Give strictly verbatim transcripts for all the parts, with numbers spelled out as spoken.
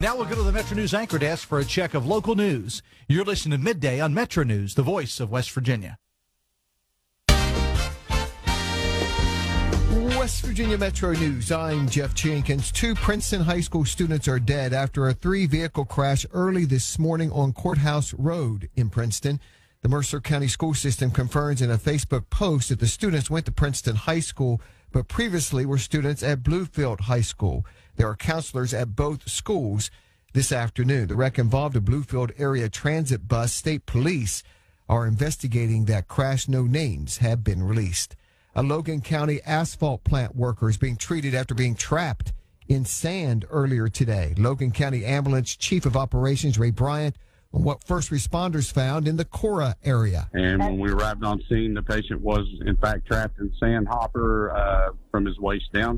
Now we'll go to the Metro News Anchor Desk for a check of local news. You're listening to Midday on Metro News, the voice of West Virginia. West Virginia Metro News. I'm Jeff Jenkins. Two Princeton High School students are dead after a three-vehicle crash early this morning on Courthouse Road in Princeton. The Mercer County School System confirms in a Facebook post that the students went to Princeton High School, but previously were students at Bluefield High School. There are counselors at both schools this afternoon. The wreck involved a Bluefield area transit bus. State police are investigating that crash. No names have been released. A Logan County asphalt plant worker is being treated after being trapped in sand earlier today. Logan County Ambulance Chief of Operations Ray Bryant on what first responders found in the Cora area. And when we arrived on scene, the patient was, in fact, trapped in sand hopper uh, from his waist down.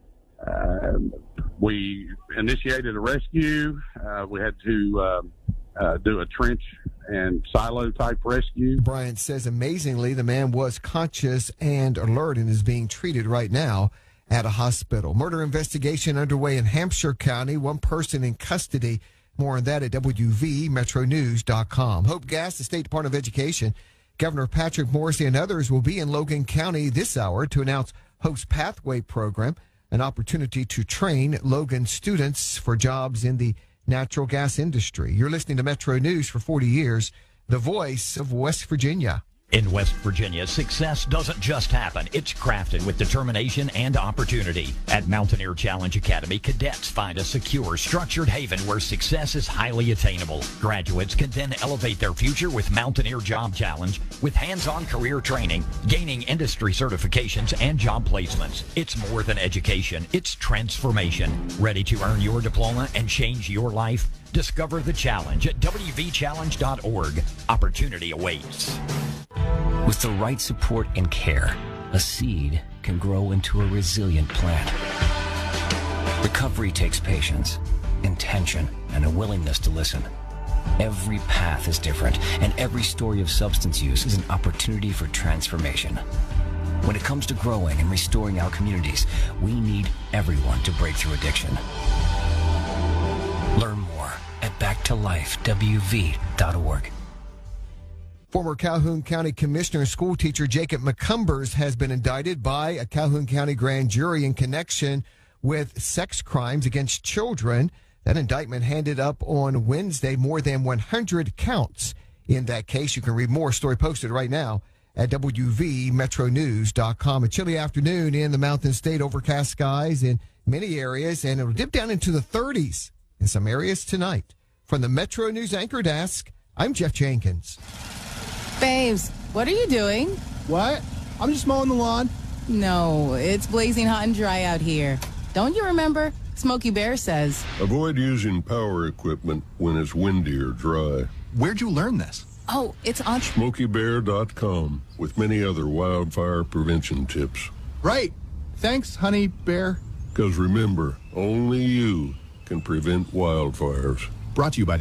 Uh, we initiated a rescue. Uh, we had to uh, uh, do a trench and silo type rescue. Bryant says amazingly the man was conscious and alert and is being treated right now at a hospital. Murder investigation underway in Hampshire County. One person in custody. More on that at W V Metro News dot com. Hope Gass, the State Department of Education, Governor Patrick Morrisey and others will be in Logan County this hour to announce Hope's Pathway program, an opportunity to train Logan students for jobs in the natural gas industry. You're listening to Metro News for forty years, the voice of West Virginia. In West Virginia, success doesn't just happen. It's crafted with determination and opportunity. At Mountaineer Challenge Academy, cadets find a secure, structured haven where success is highly attainable. Graduates can then elevate their future with Mountaineer Job Challenge with hands-on career training, gaining industry certifications, and job placements. It's more than education. It's transformation. Ready to earn your diploma and change your life? Discover the challenge at W V challenge dot org. Opportunity awaits. With the right support and care, a seed can grow into a resilient plant. Recovery takes patience, intention, and a willingness to listen. Every path is different, and every story of substance use is an opportunity for transformation. When it comes to growing and restoring our communities, we need everyone to break through addiction. Learn more at back to life W V dot org. Former Calhoun County Commissioner and school teacher Jacob McCumbers has been indicted by a Calhoun County grand jury in connection with sex crimes against children. That indictment handed up on Wednesday, more than one hundred counts in that case. You can read more, story posted right now at W V Metro News dot com. A chilly afternoon in the Mountain State, overcast skies in many areas, and it'll dip down into the thirties in some areas tonight. From the Metro News Anchor Desk, I'm Jeff Jenkins. Babes, what are you doing? What? I'm just mowing the lawn. No, it's blazing hot and dry out here. Don't you remember? Smokey Bear says, avoid using power equipment when it's windy or dry. Where'd you learn this? oh, it's on Smokey Bear dot com with many other wildfire prevention tips. Right. Thanks, honey bear. Because remember, only you can prevent wildfires. Brought to you by